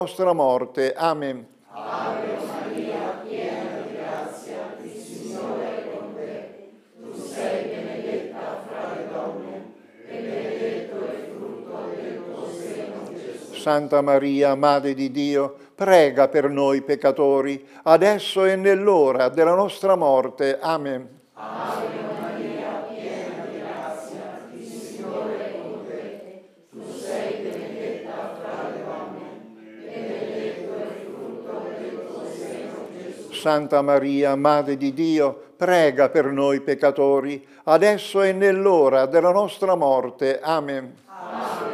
nostra morte. Amen. Ave Maria, piena di grazia, il Signore è con te. Tu sei benedetta fra le donne, e benedetto è il frutto del tuo seno, Gesù. Santa Maria, Madre di Dio, prega per noi peccatori, adesso e nell'ora della nostra morte. Amen. Ave Maria, piena di grazia, il Signore è con te. Tu sei benedetta fra le donne, e benedetto è il frutto del tuo seno, Gesù. Santa Maria, Madre di Dio, prega per noi peccatori, adesso e nell'ora della nostra morte. Amen.